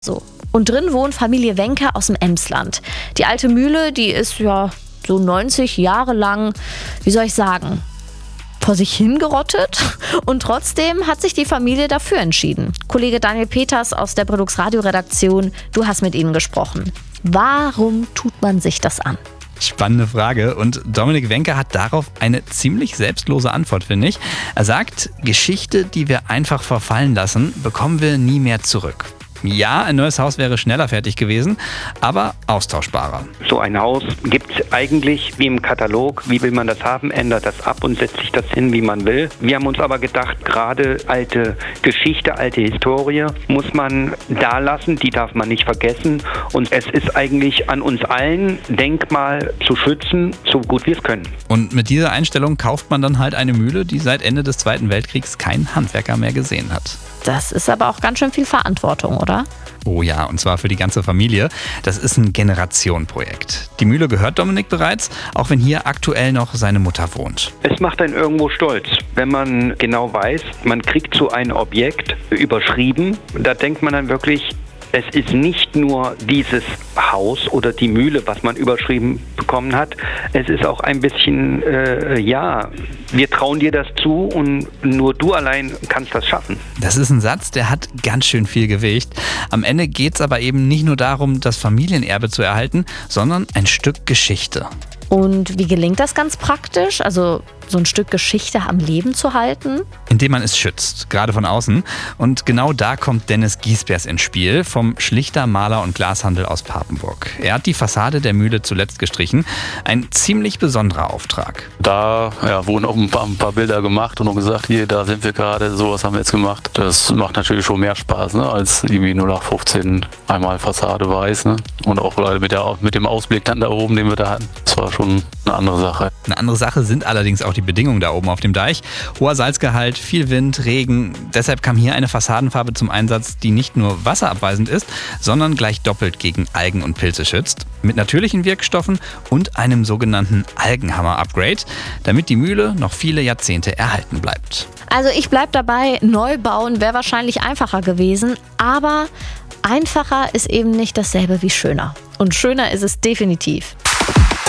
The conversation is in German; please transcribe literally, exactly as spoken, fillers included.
So. Und drin wohnt Familie Wenke aus dem Emsland. Die alte Mühle, die ist ja so neunzig Jahre lang, wie soll ich sagen, vor sich hingerottet. Und trotzdem hat sich die Familie dafür entschieden. Kollege Daniel Peters aus der Brillux Radio-Redaktion, du hast mit ihnen gesprochen. Warum tut man sich das an? Spannende Frage, und Dominik Wenke hat darauf eine ziemlich selbstlose Antwort, finde ich. Er sagt, Geschichte, die wir einfach verfallen lassen, bekommen wir nie mehr zurück. Ja, ein neues Haus wäre schneller fertig gewesen, aber austauschbarer. So ein Haus gibt es eigentlich wie im Katalog. Wie will man das haben? Ändert das ab und setzt sich das hin, wie man will. Wir haben uns aber gedacht, gerade alte Geschichte, alte Historie muss man da lassen, die darf man nicht vergessen. Und es ist eigentlich an uns allen, Denkmal zu schützen, so gut wir es können. Und mit dieser Einstellung kauft man dann halt eine Mühle, die seit Ende des Zweiten Weltkriegs kein Handwerker mehr gesehen hat. Das ist aber auch ganz schön viel Verantwortung, oder? Oh ja, und zwar für die ganze Familie. Das ist ein Generationenprojekt. Die Mühle gehört Dominik bereits, auch wenn hier aktuell noch seine Mutter wohnt. Es macht einen irgendwo stolz, wenn man genau weiß, man kriegt so ein Objekt überschrieben. Da denkt man dann wirklich, es ist nicht nur dieses Haus oder die Mühle, was man überschrieben bekommen hat. Es ist auch ein bisschen, äh, ja, wir trauen dir das zu und nur du allein kannst das schaffen. Das ist ein Satz, der hat ganz schön viel Gewicht. Am Ende geht es aber eben nicht nur darum, das Familienerbe zu erhalten, sondern ein Stück Geschichte. Und wie gelingt das ganz praktisch? Also so ein Stück Geschichte am Leben zu halten? Indem man es schützt, gerade von außen. Und genau da kommt Dennis Giesbers ins Spiel, vom Schlichter, Maler und Glashandel aus Papenburg. Er hat die Fassade der Mühle zuletzt gestrichen. Ein ziemlich besonderer Auftrag. Da ja, wurden auch ein paar, ein paar Bilder gemacht und auch gesagt, hier, da sind wir gerade, sowas haben wir jetzt gemacht. Das macht natürlich schon mehr Spaß, ne, als irgendwie null acht fünfzehn einmal Fassade weiß. Ne? Und auch mit, der, mit dem Ausblick dann da oben, den wir da hatten. Das war schon eine andere Sache. Eine andere Sache sind allerdings auch die Bedingungen da oben auf dem Deich. Hoher Salzgehalt, viel Wind, Regen. Deshalb kam hier eine Fassadenfarbe zum Einsatz, die nicht nur wasserabweisend ist, sondern gleich doppelt gegen Algen und Pilze schützt. Mit natürlichen Wirkstoffen und einem sogenannten Algenhammer-Upgrade, damit die Mühle noch viele Jahrzehnte erhalten bleibt. Also ich bleib dabei, neu bauen wäre wahrscheinlich einfacher gewesen, aber einfacher ist eben nicht dasselbe wie schöner. Und schöner ist es definitiv.